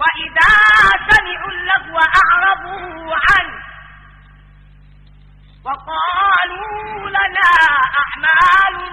وإذا سمعوا اللغو أعرضوا عنه وقالوا لنا أعمالنا